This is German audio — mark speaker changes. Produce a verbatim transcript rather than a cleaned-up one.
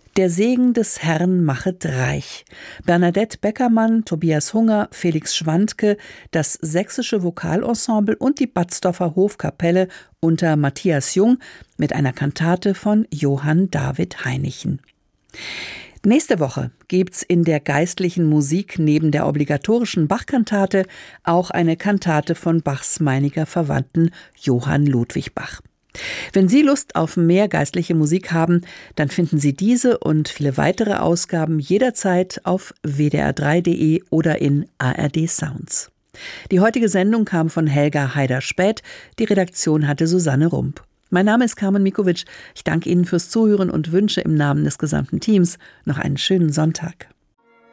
Speaker 1: Der Segen des Herrn machet reich. Bernadette Beckermann, Tobias Hunger, Felix Schwandke, das Sächsische Vokalensemble und die Batzdorfer Hofkapelle unter Matthias Jung mit einer Kantate von Johann David Heinichen. Nächste Woche gibt's in der geistlichen Musik neben der obligatorischen Bach-Kantate auch eine Kantate von Bachs meiniger Verwandten Johann Ludwig Bach. Wenn Sie Lust auf mehr geistliche Musik haben, dann finden Sie diese und viele weitere Ausgaben jederzeit auf w d r drei punkt d e oder in A R D Sounds. Die heutige Sendung kam von Helga Haider-Späth, die Redaktion hatte Susanne Rump. Mein Name ist Carmen Mikovic, ich danke Ihnen fürs Zuhören und wünsche im Namen des gesamten Teams noch einen schönen Sonntag.